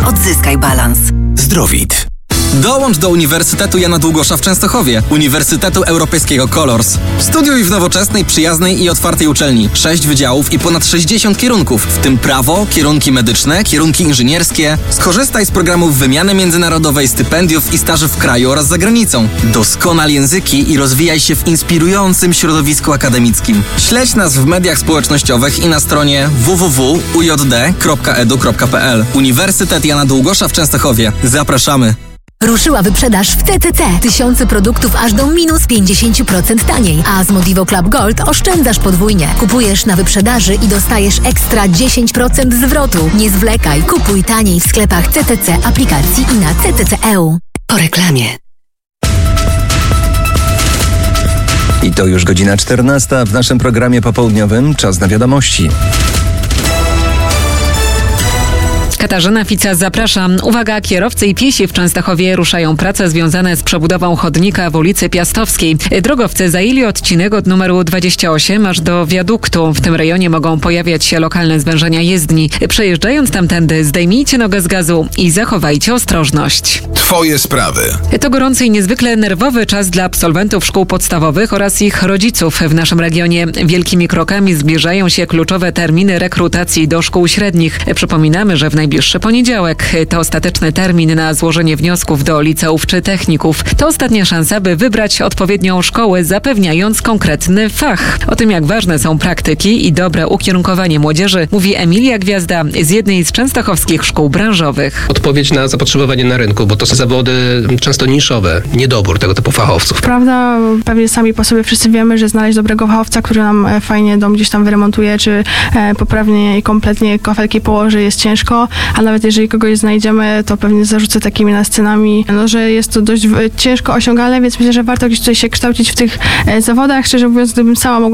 Odzyskaj balans. Zdrowit. Dołącz do Uniwersytetu Jana Długosza w Częstochowie, Uniwersytetu Europejskiego Colors. Studiuj w nowoczesnej, przyjaznej i otwartej uczelni. 6 wydziałów i ponad 60 kierunków, w tym prawo, kierunki medyczne, kierunki inżynierskie. Skorzystaj z programów wymiany międzynarodowej, stypendiów i staży w kraju oraz za granicą. Doskonal języki i rozwijaj się w inspirującym środowisku akademickim. Śledź nas w mediach społecznościowych i na stronie www.ujd.edu.pl. Uniwersytet Jana Długosza w Częstochowie. Zapraszamy! Ruszyła wyprzedaż w CCC. Tysiące produktów aż do minus 50% taniej. A z Modivo Club Gold oszczędzasz podwójnie. Kupujesz na wyprzedaży i dostajesz ekstra 10% zwrotu. Nie zwlekaj. Kupuj taniej w sklepach CCC, aplikacji i na CCC.eu. Po reklamie. I to już godzina 14 w naszym programie popołudniowym. Czas na wiadomości. Katarzyna Fica, zapraszam. Uwaga, kierowcy i piesi w Częstochowie ruszają prace związane z przebudową chodnika w ulicy Piastowskiej. Drogowcy zajęli odcinek od numeru 28 aż do wiaduktu. W tym rejonie mogą pojawiać się lokalne zwężenia jezdni. Przejeżdżając tamtędy, zdejmijcie nogę z gazu i zachowajcie ostrożność. Twoje sprawy. To gorący i niezwykle nerwowy czas dla absolwentów szkół podstawowych oraz ich rodziców w naszym regionie. Wielkimi krokami zbliżają się kluczowe terminy rekrutacji do szkół średnich. Przypominamy, że w najbliższy poniedziałek to ostateczny termin na złożenie wniosków do liceów czy techników. To ostatnia szansa, by wybrać odpowiednią szkołę, zapewniając konkretny fach. O tym, jak ważne są praktyki i dobre ukierunkowanie młodzieży, mówi Emilia Gwiazda z jednej z częstochowskich szkół branżowych. Odpowiedź na zapotrzebowanie na rynku, bo to są zawody często niszowe, niedobór tego typu fachowców. Prawda, pewnie sami po sobie wszyscy wiemy, że znaleźć dobrego fachowca, który nam fajnie dom gdzieś tam wyremontuje, czy poprawnie i kompletnie kafelki położy, jest ciężko, a nawet jeżeli kogoś znajdziemy, to pewnie zarzucę takimi nascenami, że jest to dość ciężko osiągalne, więc myślę, że warto gdzieś tutaj się kształcić w tych zawodach. Szczerze mówiąc, gdybym sama mogła